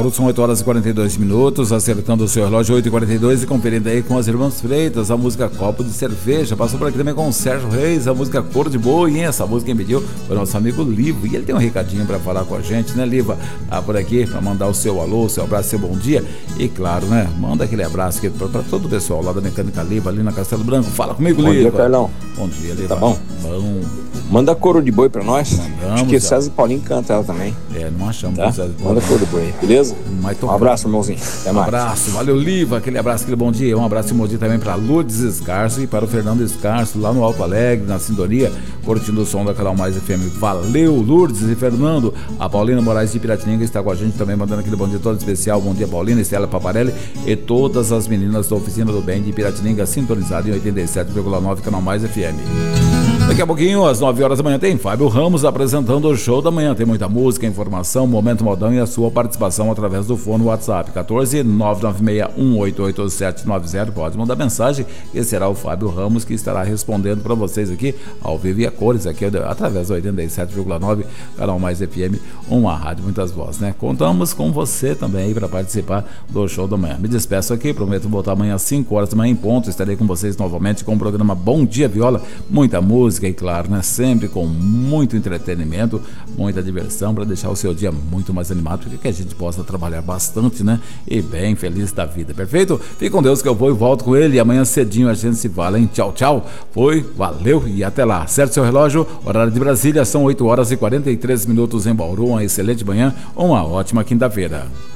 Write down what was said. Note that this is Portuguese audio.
Bauru são 8 horas e 42 minutos, acertando o seu relógio 8h42 e conferindo aí com as irmãs Freitas a música Copo de Cerveja. Passou por aqui também com o Sérgio Reis, a música Cor de Boi, hein? Essa música quem pediu foi o nosso amigo Liva, e ele tem um recadinho para falar com a gente, né, Liva? Por aqui para mandar o seu alô, o seu abraço, seu bom dia, e claro, né, manda aquele abraço aqui para todo o pessoal lá da Mecânica Liva, ali na Castelo Branco. Fala comigo, Liva. Bom dia, Carlão. Bom dia, Liva. Tá bom? Bom. Manda Coro de Boi pra nós. Mandamos, acho que César Paulinho canta ela também. Não achamos, tá? César Paulinho. Manda Coro de Boi, beleza? Um abraço, irmãozinho. Até mais. Um abraço, valeu, Liva, aquele abraço, aquele bom dia. Um abraço e bom dia também para Lourdes Escarso e para o Fernando Escarso, lá no Alto Alegre, na sintonia, curtindo o som da Canal Mais FM. Valeu, Lourdes e Fernando. A Paulina Moraes de Piratininga está com a gente também, mandando aquele bom dia todo especial. Bom dia, Paulina, Estela Paparelli e todas as meninas da Oficina do Bem de Piratininga, sintonizado em 87,9 Canal Mais FM. Daqui a pouquinho, às 9 horas da manhã, tem Fábio Ramos apresentando o show da manhã. Tem muita música, informação, momento modão e a sua participação através do fone WhatsApp 14 996-188-790. Pode mandar mensagem e será o Fábio Ramos que estará respondendo para vocês aqui ao vivo e a cores aqui através do 87,9 Canal Mais FM, uma rádio, muitas vozes, né? Contamos com você também aí para participar do show da manhã. Me despeço aqui, prometo voltar amanhã às 5 horas da manhã em ponto. Estarei com vocês novamente com o programa Bom Dia Viola, muita música e claro, né, sempre com muito entretenimento, muita diversão para deixar o seu dia muito mais animado, porque que a gente possa trabalhar bastante, né, e bem feliz da vida, perfeito? Fique com Deus que eu vou e volto com ele e amanhã cedinho a gente se fala, hein? Tchau, tchau, foi, valeu e até lá. Certo seu relógio, horário de Brasília, são 8 horas e 43 minutos em Bauru, uma excelente manhã, uma ótima quinta-feira.